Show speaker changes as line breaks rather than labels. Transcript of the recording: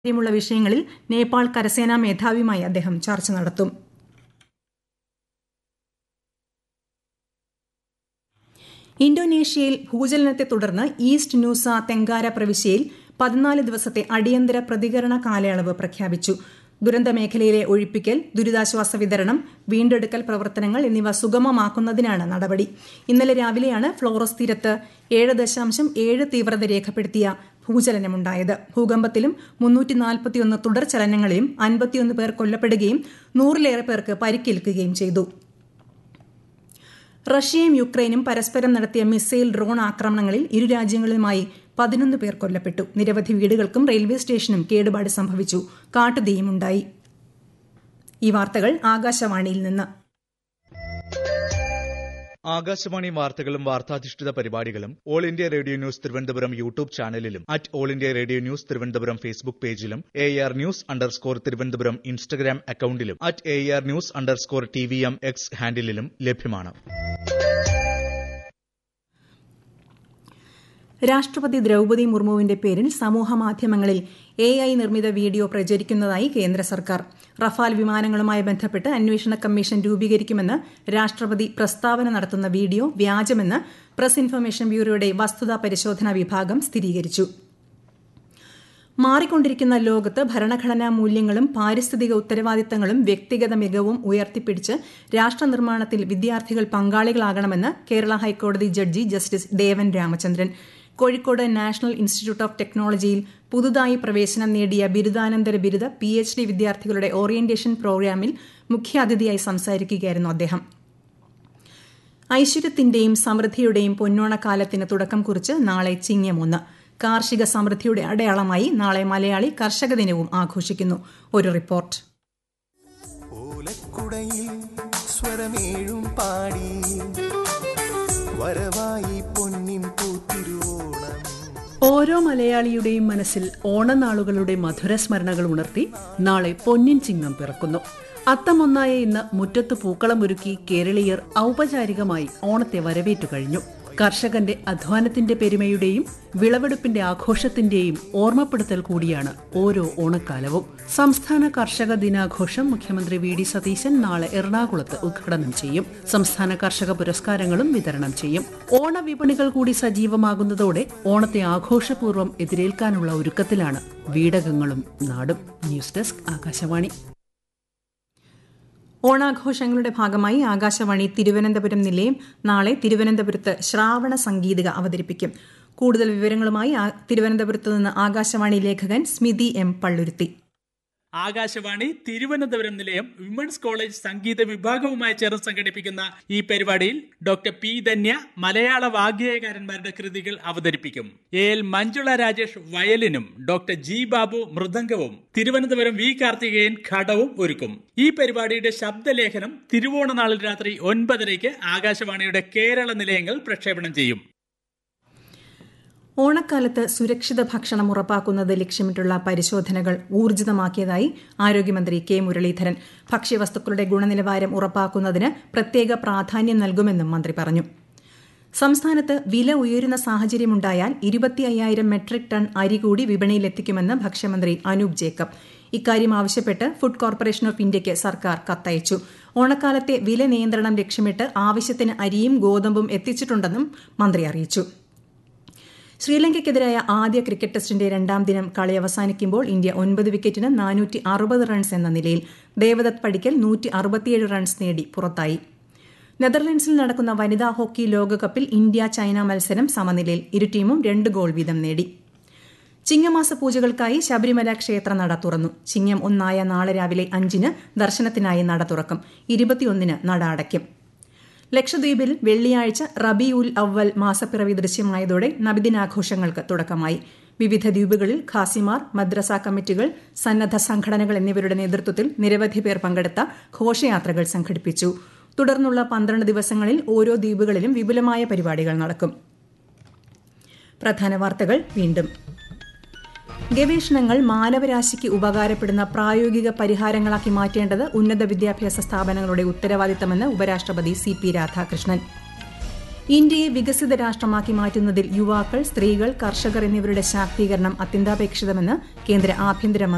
ുള്ള വിഷയങ്ങളിൽ നേപ്പാൾ കരസേനാ മേധാവിയുമായി അദ്ദേഹം ചർച്ച നടത്തും. ഇന്തോനേഷ്യയിൽ ഭൂചലനത്തെ തുടർന്ന് ഈസ്റ്റ് നൂസ തെങ്കാര പ്രവിശ്യയിൽ 14 ദിവസത്തെ അടിയന്തര പ്രതികരണ കാലയളവ് പ്രഖ്യാപിച്ചു. ദുരന്ത മേഖലയിലെ ഒഴിപ്പിക്കൽ, ദുരിതാശ്വാസ വിതരണം, വീണ്ടെടുക്കൽ പ്രവർത്തനങ്ങൾ എന്നിവ സുഗമമാക്കുന്നതിനാണ് നടപടി. ഇന്നലെ രാവിലെയാണ് ഫ്ലോറസ് തീരത്ത് 7.7 തീവ്രത രേഖപ്പെടുത്തിയ ഭൂചലനമുണ്ടായത്. ഭൂകമ്പത്തിലും 341 തുടർ ചലനങ്ങളിലും 51 പേർ കൊല്ലപ്പെടുകയും 100-ലേറെ പേർക്ക് പരിക്കേൽക്കുകയും ചെയ്തു. റഷ്യയും യുക്രൈനും പരസ്പരം നടത്തിയ മിസൈൽ ഡ്രോൺ ആക്രമണങ്ങളിൽ ഇരു രാജ്യങ്ങളുമായി 11 പേർ കൊല്ലപ്പെട്ടു. നിരവധി വീടുകൾക്കും റെയിൽവേ സ്റ്റേഷനും കേടുപാട് സംഭവിച്ചു. കാട്ടുതീയുമുണ്ടായി. ഈ വാർത്തകൾ ആകാശവാണിയിൽ നിന്ന്.
ആകാശവാണി വാർത്തകളും വാർത്താധിഷ്ഠിത പരിപാടികളും all India radio news Thiruvananthapuram YouTube ചാനലിലും @all India radio news Thiruvananthapuram Facebook പേജിലും AR News_ തിരുവനന്തപുരം ഇൻസ്റ്റഗ്രാം അക്കൌണ്ടിലും @AR News_TVM X ഹാൻഡിലും ലഭ്യമാണ്.
രാഷ്ട്രപതി ദ്രൌപദി മുർമുവിന്റെ പേരിൽ സമൂഹമാധ്യമങ്ങളിൽ AI നിർമ്മിത വീഡിയോ പ്രചരിക്കുന്നതായി കേന്ദ്ര സർക്കാർ. റഫാൽ വിമാനങ്ങളുമായി ബന്ധപ്പെട്ട് അന്വേഷണ കമ്മീഷൻ രൂപീകരിക്കുമെന്ന് രാഷ്ട്രപതി പ്രസ്താവന നടത്തുന്ന വീഡിയോ വ്യാജമെന്ന് പ്രസ് ഇൻഫർമേഷൻ ബ്യൂറോയുടെ വസ്തുതാ പരിശോധനാ വിഭാഗം സ്ഥിരീകരിച്ചു. മാറിക്കൊണ്ടിരിക്കുന്ന ലോകത്ത് ഭരണഘടനാ മൂല്യങ്ങളും പാരിസ്ഥിതിക ഉത്തരവാദിത്തങ്ങളും വ്യക്തിഗത മികവും ഉയർത്തിപ്പിടിച്ച് രാഷ്ട്രനിർമ്മാണത്തിൽ വിദ്യാർത്ഥികൾ പങ്കാളികളാകണമെന്ന് കേരള ഹൈക്കോടതി judge justice Devan Ramachandran. Kozhikode national institute of ടെക്നോളജിയിൽ പുതുതായി പ്രവേശനം നേടിയ ബിരുദാനന്തര ബിരുദ PhD വിദ്യാർത്ഥികളുടെ ഓറിയന്റേഷൻ പ്രോഗ്രാമിൽ മുഖ്യാതിഥിയായി സംസാരിക്കുകയായിരുന്നു അദ്ദേഹം. ഐശ്വര്യത്തിന്റെയും സമൃദ്ധിയുടെയും പൊന്നോണക്കാലത്തിന് തുടക്കം കുറിച്ച് നാളെ ചിങ്ങം 1. കാർഷിക സമൃദ്ധിയുടെ അടയാളമായി നാളെ മലയാളി കർഷക ദിനവും ആഘോഷിക്കുന്നു. ഒരു റിപ്പോർട്ട്.
ഓരോ മലയാളിയുടെയും മനസ്സിൽ ഓണനാളുകളുടെ മധുരസ്മരണകൾ ഉണർത്തി നാളെ പൊന്നിൻ ചിങ്ങം പിറക്കുന്നു. അത്തമൊന്നായ ഇന്ന് മുറ്റത്ത് പൂക്കളമൊരുക്കി കേരളീയർ ഔപചാരികമായി ഓണത്തെ വരവേറ്റു കഴിഞ്ഞു. കർഷകന്റെ അധ്വാനത്തിന്റെ പെരുമയുടെയും വിളവെടുപ്പിന്റെ ആഘോഷത്തിന്റെയും ഓർമ്മപ്പെടുത്തൽ കൂടിയാണ് ഓരോ ഓണക്കാലവും. സംസ്ഥാന കർഷക ദിനാഘോഷം മുഖ്യമന്ത്രി VD സതീശൻ നാളെ എറണാകുളത്ത് ഉദ്ഘാടനം ചെയ്യും. സംസ്ഥാന കർഷക പുരസ്കാരങ്ങളും വിതരണം ചെയ്യും. ഓണവിപണികൾ കൂടി സജീവമാകുന്നതോടെ ഓണത്തെ ആഘോഷപൂർവ്വം എതിരേൽക്കാനുള്ള ഒരുക്കത്തിലാണ് വീടകങ്ങളും നാടും. News desk Akashvani.
ഓണാഘോഷങ്ങളുടെ ഭാഗമായി ആകാശവാണി തിരുവനന്തപുരം നിലയം നാളെ തിരുവനന്തപുരത്ത് ശ്രാവണ സംഗീതിക അവതരിപ്പിക്കും. കൂടുതൽ വിവരങ്ങളുമായി തിരുവനന്തപുരത്ത് നിന്ന് ആകാശവാണി ലേഖകൻ സ്മിതി M. പള്ളുരുത്തി.
ആകാശവാണി തിരുവനന്തപുരം നിലയം വിമൻസ് കോളേജ് സംഗീത വിഭാഗവുമായി ചേർന്ന് സംഘടിപ്പിക്കുന്ന ഈ പരിപാടിയിൽ ഡോക്ടർ P. ധന്യ മലയാള വാഗ്ഗേയകാരന്മാരുടെ കൃതികൾ അവതരിപ്പിക്കും. AL Manjula Rajesh വയലിനും doctor G. Babu മൃദംഗവും Thiruvananthapuram V. Karthikeyan ഘടവും ഒരുക്കും. ഈ പരിപാടിയുടെ ശബ്ദലേഖനം തിരുവോണനാളിൽ രാത്രി 9:30 ആകാശവാണിയുടെ കേരള നിലയങ്ങൾ പ്രക്ഷേപണം ചെയ്യും.
ഓണക്കാലത്ത് സുരക്ഷിത ഭക്ഷണം ഉറപ്പാക്കുന്നത് ലക്ഷ്യമിട്ടുള്ള പരിശോധനകൾ ഊർജിതമാക്കിയതായി ആരോഗ്യമന്ത്രി K. മുരളീധരൻ. ഭക്ഷ്യവസ്തുക്കളുടെ ഗുണനിലവാരം ഉറപ്പാക്കുന്നതിന് പ്രത്യേക പ്രാധാന്യം നൽകുമെന്നും മന്ത്രി പറഞ്ഞു. സംസ്ഥാനത്ത് വില ഉയരുന്ന സാഹചര്യമുണ്ടായാൽ 25,000 മെട്രിക് ടൺ അരി കൂടി വിപണിയിലെത്തിക്കുമെന്ന് ഭക്ഷ്യമന്ത്രി അനൂപ് ജേക്കബ്. ഇക്കാര്യം ആവശ്യപ്പെട്ട് ഫുഡ് കോർപ്പറേഷൻ ഓഫ് ഇന്ത്യയ്ക്ക് സർക്കാർ കത്തയച്ചു. ഓണക്കാലത്തെ വില നിയന്ത്രണം ലക്ഷ്യമിട്ട് ആവശ്യത്തിന് അരിയും ഗോതമ്പും എത്തിച്ചിട്ടുണ്ടെന്നും മന്ത്രി അറിയിച്ചു. ശ്രീലങ്കയ്ക്കെതിരായ ആദ്യ ക്രിക്കറ്റ് ടെസ്റ്റിന്റെ 2ാം ദിനം കളി അവസാനിക്കുമ്പോൾ ഇന്ത്യ 9 വിക്കറ്റിന് 460 റൺസ് എന്ന നിലയിൽ. ദേവദത്ത് പടിക്കൽ 167 റൺസ് നേടി പുറത്തായി. നെതർലൻഡ്സിൽ നടക്കുന്ന വനിതാ ഹോക്കി ലോകകപ്പിൽ ഇന്ത്യ ചൈന മത്സരം സമനിലയിൽ. ഇരു ടീമും 2 ഗോൾ വീതം നേടി. ചിങ്ങമാസ പൂജകൾക്കായി ശബരിമല ക്ഷേത്ര നട തുറന്നു. ചിങ്ങം 1 നാളെ രാവിലെ 5 ദർശനത്തിനായി നട തുറക്കും. 21 നട അടയ്ക്കും. ലക്ഷദ്വീപിൽ വെള്ളിയാഴ്ച റബീഉൽ അവ്വൽ മാസപ്പിറവി ദൃശ്യമായതോടെ നബിദിനാഘോഷങ്ങൾക്ക് തുടക്കമായി. വിവിധ ദ്വീപുകളിൽ ഖാസിമാർ, മദ്രസ കമ്മിറ്റികൾ, സന്നദ്ധ സംഘടനകൾ എന്നിവരുടെ നേതൃത്വത്തിൽ നിരവധി പേർ പങ്കെടുത്ത ഘോഷയാത്രകൾ സംഘടിപ്പിച്ചു. തുടർന്നുള്ള 12 ദിവസങ്ങളിൽ ഓരോ ദ്വീപുകളിലും വിപുലമായ പരിപാടികൾ നടക്കും. പ്രധാന വാർത്തകൾ വീണ്ടും. ഗവേഷണങ്ങൾ മാനവരാശിക്ക് ഉപകാരപ്പെടുന്ന പ്രായോഗിക പരിഹാരങ്ങളാക്കി മാറ്റേണ്ടത് ഉന്നത വിദ്യാഭ്യാസ സ്ഥാപനങ്ങളുടെ ഉത്തരവാദിത്തമെന്ന് ഉപരാഷ്ട്രപതി CP രാധാകൃഷ്ണൻ. ഇന്ത്യയെ വികസിത രാഷ്ട്രമാക്കി മാറ്റുന്നതിൽ യുവാക്കൾ, സ്ത്രീകൾ, കർഷകർ എന്നിവരുടെ ശാക്തീകരണം അത്യന്താപേക്ഷിതമെന്ന് കേന്ദ്ര ആഭ്യന്തര